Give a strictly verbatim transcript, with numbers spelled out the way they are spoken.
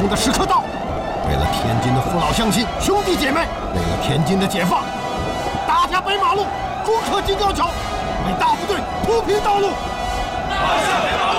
的时刻到，为了天津的父老乡亲、兄弟姐妹，为了天津的解放，打下北马路，攻克金刚桥，为大部队铺平道路。 拿下北马